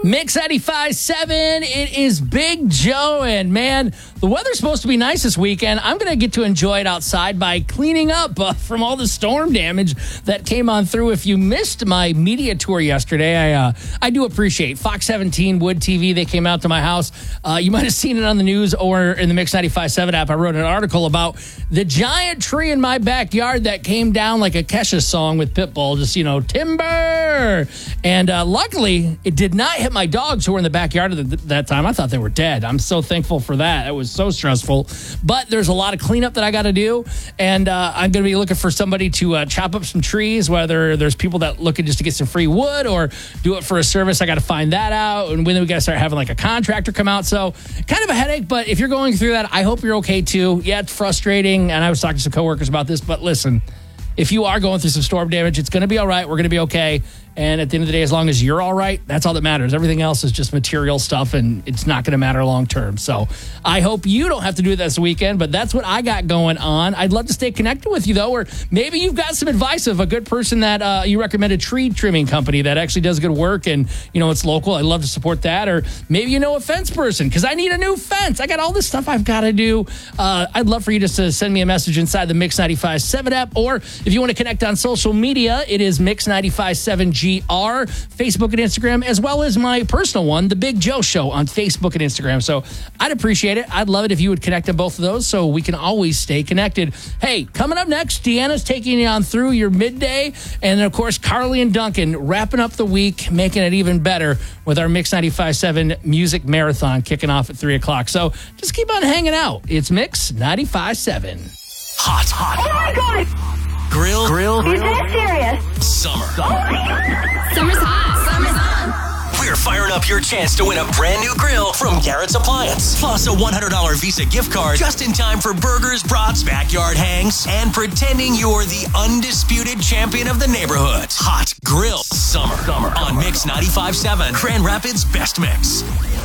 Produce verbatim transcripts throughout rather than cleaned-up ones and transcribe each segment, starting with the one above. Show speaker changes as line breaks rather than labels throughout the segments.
Mix ninety-five point seven, it is Big Joe, and man, the weather's supposed to be nice this weekend. I'm going to get to enjoy it outside by cleaning up uh, from all the storm damage that came on through. If you missed my media tour yesterday, I uh, I do appreciate Fox seventeen, Wood T V. They came out to my house. Uh, you might have seen it on the news or in the Mix ninety-five point seven app. I wrote an article about the giant tree in my backyard that came down like a Kesha song with Pitbull, just, you know, timber. And uh, luckily, it did not hit my dogs who were in the backyard at the, that time. I thought they were dead. I'm so thankful for that. It was so stressful. But there's a lot of cleanup that I got to do. And uh, I'm going to be looking for somebody to uh, chop up some trees, whether there's people that looking just to get some free wood or do it for a service. I got to find that out. And then we got to start having like a contractor come out. So kind of a headache. But if you're going through that, I hope you're okay too. Yeah, it's frustrating. And I was talking to some coworkers about this. But listen, if you are going through some storm damage, it's going to be all right. We're going to be okay. And at the end of the day, as long as you're all right, that's all that matters. Everything else is just material stuff, and it's not going to matter long term. So I hope you don't have to do it this weekend, but that's what I got going on. I'd love to stay connected with you, though, or maybe you've got some advice of a good person that uh, you recommend, a tree trimming company that actually does good work and, you know, it's local. I'd love to support that. Or maybe you know a fence person, because I need a new fence. I got all this stuff I've got to do. Uh, I'd love for you just to send me a message inside the Mix ninety-five point seven app, or if you want to connect on social media, it is Mix ninety-five point seven G R. Facebook and Instagram, as well as my personal one, The Big Joe Show, on Facebook and Instagram. So I'd appreciate it. I'd love it if you would connect on both of those so we can always stay connected. Hey, coming up next, Deanna's taking you on through your midday. And then, of course, Carly and Duncan wrapping up the week, making it even better with our Mix ninety-five point seven Music Marathon kicking off at three o'clock. So just keep on hanging out. It's Mix ninety-five point seven.
Hot, hot.
Oh, my God.
Grill, grill,
Is that serious?
summer.
Oh, my God.
Summer's hot. Summer's on.
We're firing up your chance to win a brand new grill from Garrett's Appliance. Plus a one hundred dollars Visa gift card just in time for burgers, brats, backyard hangs, and pretending you're the undisputed champion of the neighborhood. Hot Grill Summer, summer on Mix ninety-five point seven, Grand Rapids' best mix.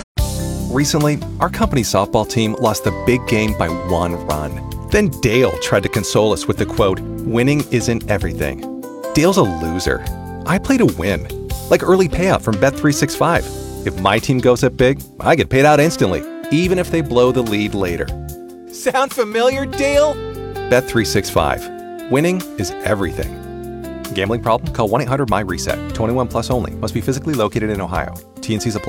Recently, our company softball team lost the big game by one run. Then Dale tried to console us with the quote, "Winning isn't everything." Dale's a loser. I play to win. Like early payout from Bet three sixty-five. If my team goes up big, I get paid out instantly, even if they blow the lead later. Sound familiar, Dale? Bet three sixty-five. Winning is everything. Gambling problem? Call one eight hundred M Y RESET. twenty-one plus only. Must be physically located in Ohio. T and C's apply.